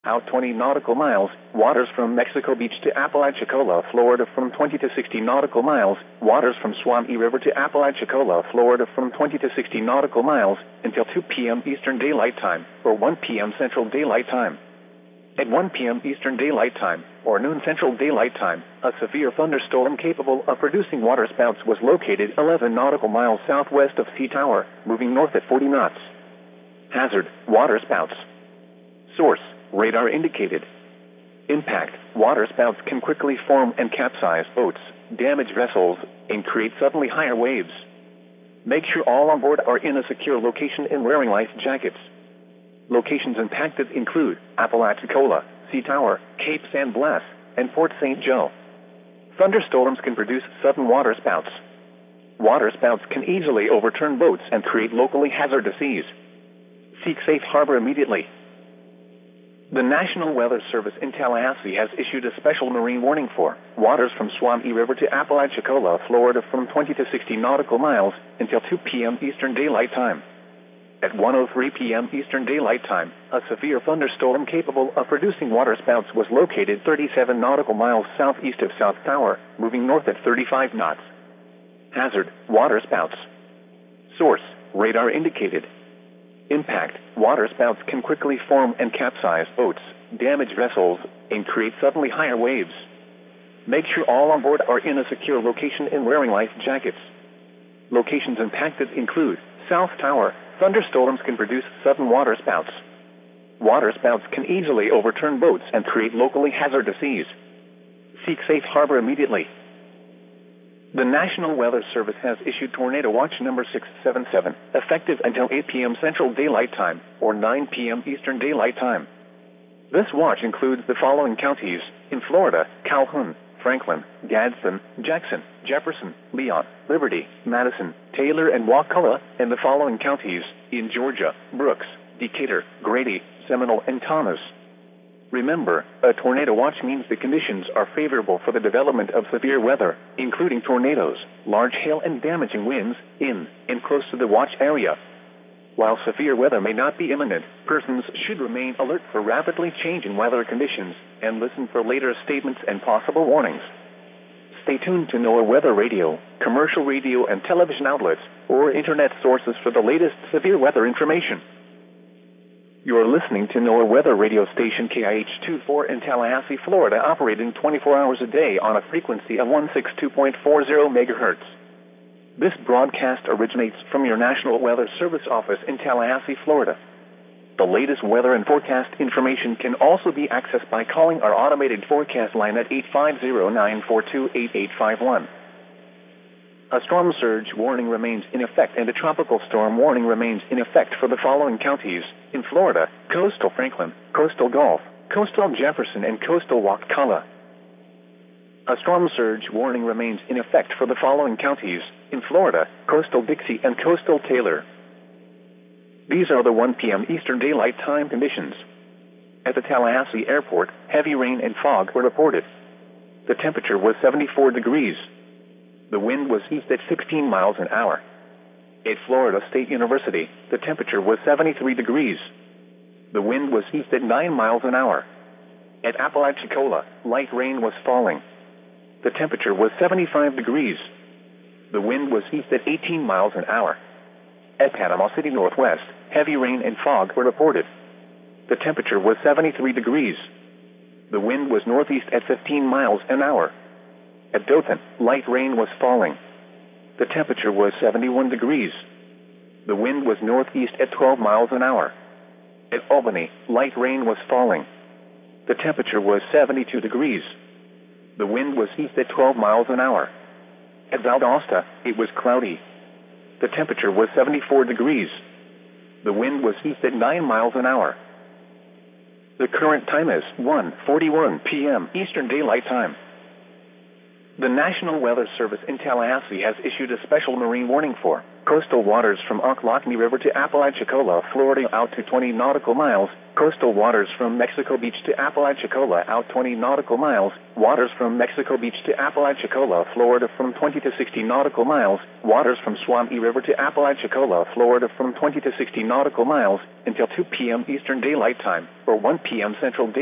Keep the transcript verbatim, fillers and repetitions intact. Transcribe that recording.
Out twenty nautical miles, waters from Mexico Beach to Apalachicola, Florida from twenty to sixty nautical miles, waters from Swampy River to Apalachicola, Florida from twenty to sixty nautical miles, until two p.m. Eastern Daylight Time, or one p.m. Central Daylight Time. At one p.m. Eastern Daylight Time, or noon Central Daylight Time, a severe thunderstorm capable of producing waterspouts was located eleven nautical miles southwest of Sea Tower, moving north at forty knots. Hazard: waterspouts. Source: radar indicated. Impact: waterspouts can quickly form and capsize boats, damage vessels, and create suddenly higher waves. Make sure all on board are in a secure location and wearing life jackets. Locations impacted include Apalachicola, Sea Tower, Cape San Blas, and Port Saint Joe. Thunderstorms can produce sudden waterspouts. Waterspouts can easily overturn boats and create locally hazardous seas. Seek safe harbor immediately. The National Weather Service in Tallahassee has issued a special marine warning for waters from Swampy River to Apalachicola, Florida from twenty to sixty nautical miles until two p.m. Eastern Daylight Time. At one oh three p.m. Eastern Daylight Time, a severe thunderstorm capable of producing waterspouts was located thirty-seven nautical miles southeast of South Tower, moving north at thirty-five knots. Hazard: waterspouts. Source: radar indicated. Impact: waterspouts can quickly form and capsize boats, damage vessels, and create suddenly higher waves. Make sure all on board are in a secure location and wearing life jackets. Locations impacted include South Tower. Thunderstorms can produce sudden waterspouts. Waterspouts can easily overturn boats and create locally hazardous seas. Seek safe harbor immediately. The National Weather Service has issued Tornado Watch number six seven seven, effective until eight p.m. Central Daylight Time, or nine p.m. Eastern Daylight Time. This watch includes the following counties in Florida: Calhoun, Franklin, Gadsden, Jackson, Jefferson, Leon, Liberty, Madison, Taylor, and Wakulla, and the following counties in Georgia: Brooks, Decatur, Grady, Seminole, and Thomas. Remember, a tornado watch means the conditions are favorable for the development of severe weather, including tornadoes, large hail, and damaging winds, in and close to the watch area. While severe weather may not be imminent, persons should remain alert for rapidly changing weather conditions and listen for later statements and possible warnings. Stay tuned to NOAA Weather Radio, commercial radio and television outlets, or internet sources for the latest severe weather information. You are listening to NOAA Weather Radio Station K I H twenty-four in Tallahassee, Florida, operating twenty-four hours a day on a frequency of one sixty-two point four zero megahertz. This broadcast originates from your National Weather Service office in Tallahassee, Florida. The latest weather and forecast information can also be accessed by calling our automated forecast line at eight five zero, nine four two, eight eight five one. A storm surge warning remains in effect and a tropical storm warning remains in effect for the following counties in Florida: coastal Franklin, coastal Gulf, coastal Jefferson, and coastal Wakulla. A storm surge warning remains in effect for the following counties in Florida: coastal Dixie and coastal Taylor. These are the one p.m. Eastern Daylight Time conditions. At the Tallahassee Airport, heavy rain and fog were reported. The temperature was seventy-four degrees. The wind was east at sixteen miles an hour. At Florida State University, the temperature was seventy-three degrees. The wind was east at nine miles an hour. At Apalachicola, light rain was falling. The temperature was seventy-five degrees. The wind was east at eighteen miles an hour. At Panama City Northwest, heavy rain and fog were reported. The temperature was seventy-three degrees. The wind was northeast at fifteen miles an hour. At Dothan, light rain was falling. The temperature was seventy-one degrees. The wind was northeast at twelve miles an hour. At Albany, light rain was falling. The temperature was seventy-two degrees. The wind was east at twelve miles an hour. At Valdosta, it was cloudy. The temperature was seventy-four degrees. The wind was east at nine miles an hour. The current time is one forty-one p.m. Eastern Daylight Time. The National Weather Service in Tallahassee has issued a special marine warning for Coastal waters from Ocklawahamie River to Apalachicola, Florida out to twenty nautical miles. Coastal waters from Mexico Beach to Apalachicola out twenty nautical miles. Waters from Mexico Beach to Apalachicola, Florida from twenty to sixty nautical miles. Waters from Swamee River to Apalachicola, Florida from twenty to sixty nautical miles until two p.m. Eastern Daylight Time or one p.m. Central Daylight